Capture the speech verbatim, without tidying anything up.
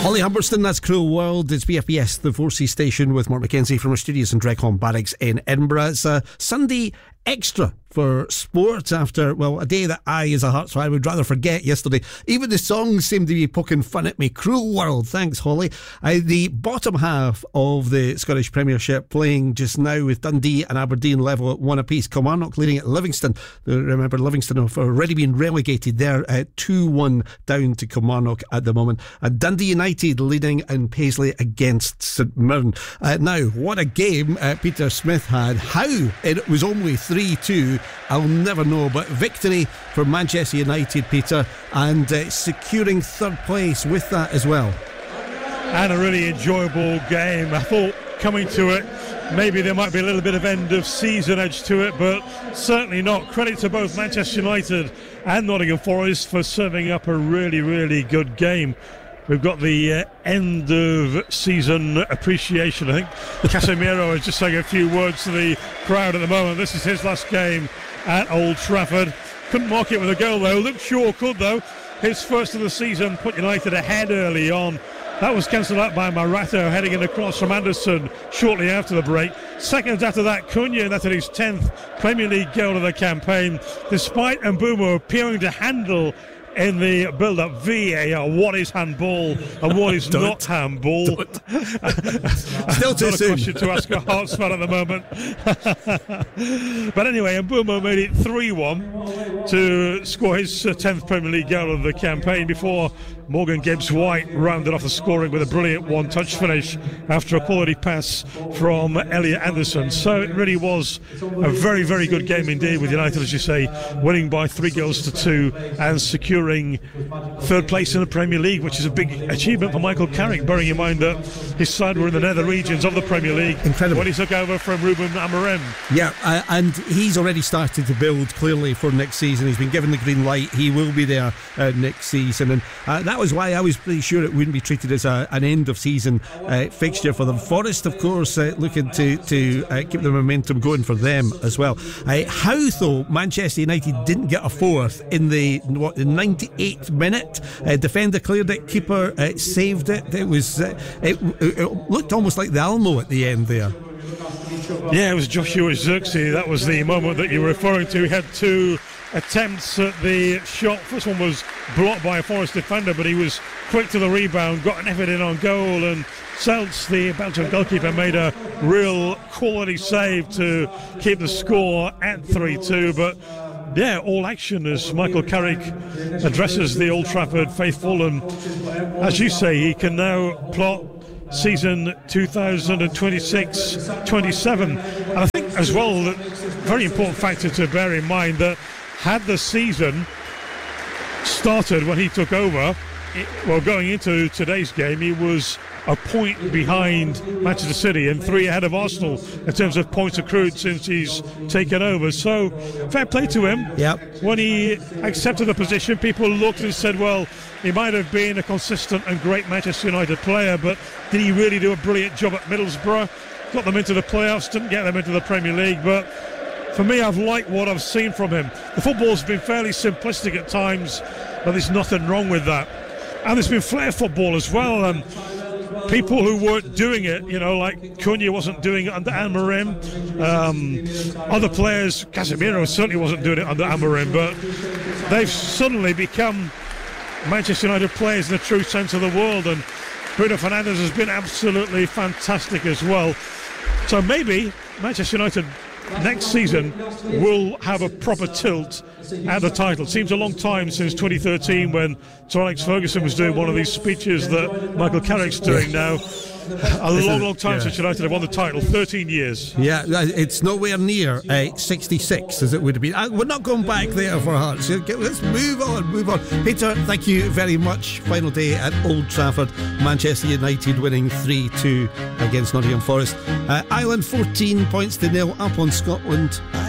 Holly Humberston, that's Cruel World. It's B F B S, the four C station, with Mark McKenzie from our studios in Dreghorn Barracks in Edinburgh. It's a Sunday extra for sport after, well, a day that I, as a Hearts fan, would rather forget yesterday. Even the songs seem to be poking fun at me. Cruel World. Thanks, Holly. Uh, the bottom half of the Scottish Premiership playing just now with Dundee and Aberdeen level at one apiece. Kilmarnock leading at Livingston. Remember, Livingston have already been relegated. They're at two one down to Kilmarnock at the moment. And Dundee United leading in Paisley against St Mirren. Uh, now, what a game uh, Peter Smith had. How it was only three two, I'll never know, but victory for Manchester United, Peter, and uh, securing third place with that as well. And a really enjoyable game. I thought coming to it, maybe there might be a little bit of end of season edge to it, but certainly not. Credit to both Manchester United and Nottingham Forest for serving up a really, really good game. We've got the uh, end of season appreciation. I think Casemiro is just saying a few words to the crowd at the moment. This is his last game at Old Trafford. Couldn't mark it with a goal though. Luke Shaw could though. His first of the season put United ahead early on. That was cancelled out by Morata heading in across from Anderson shortly after the break. Seconds after that, Cunha netted his tenth Premier League goal of the campaign, despite Mbeumo appearing to handle in the build-up V A R what is handball and what is not handball. Still too not a soon. question to ask a Hearts fan at the moment. But anyway, Mbeumo made it three one to score his tenth Premier League goal of the campaign before Morgan Gibbs-White rounded off the scoring with a brilliant one-touch finish after a quality pass from Elliot Anderson. So it really was a very, very good game indeed, with United, as you say, winning by three goals to two and securing third place in the Premier League, which is a big achievement for Michael Carrick, bearing in mind that his side were in the nether regions of the Premier League. Incredible. When he took over from Ruben Amorim. Yeah, uh, and he's already started to build clearly for next season. He's been given the green light. He will be there uh, next season, and uh, that was why I was pretty sure it wouldn't be treated as a, an end of season uh, fixture for them. Forest, of course, uh, looking to to uh, keep the momentum going for them as well. Uh, how though Manchester United didn't get a fourth in the what the ninety-eighth minute? Uh, defender cleared it, keeper uh, saved it. It was uh, it, it looked almost like the Almo at the end there. Yeah, it was Joshua Zirkzee. That was the moment that you were referring to. He had two attempts at the shot. First one was blocked by a Forest defender, but he was quick to the rebound, got an effort in on goal, and Seltz, the Belgian goalkeeper, made a real quality save to keep the score at three two. But yeah, all action as Michael Carrick addresses the Old Trafford faithful, and as you say, he can now plot season two thousand twenty-six twenty-seven. And I think as well, that very important factor to bear in mind, that had the season started when he took over, it, well, going into today's game, he was a point behind Manchester City and three ahead of Arsenal in terms of points accrued since he's taken over. So fair play to him. Yep. When he accepted the position, people looked and said, well, he might have been a consistent and great Manchester United player, but did he really do a brilliant job at Middlesbrough? Got them into the playoffs, didn't get them into the Premier League, but for me, I've liked what I've seen from him. The football's been fairly simplistic at times, but there's nothing wrong with that. And there's been flair football as well, and people who weren't doing it, you know, like Cunha wasn't doing it under Amorim. Um, other players, Casemiro certainly wasn't doing it under Amorim, but they've suddenly become Manchester United players in the true sense of the word, and Bruno Fernandes has been absolutely fantastic as well. So maybe Manchester United next season will have a proper tilt at the title. Seems a long time since twenty thirteen when Sir Alex Ferguson was doing one of these speeches that Michael Carrick's doing now. A long, long time yeah. since United have won the title. thirteen years. Yeah, it's nowhere near uh, sixty-six as it would have been. Uh, we're not going back there for Hearts. Let's move on, move on. Peter, thank you very much. Final day at Old Trafford. Manchester United winning three two against Nottingham Forest. Uh, Ireland fourteen points to nil up on Scotland.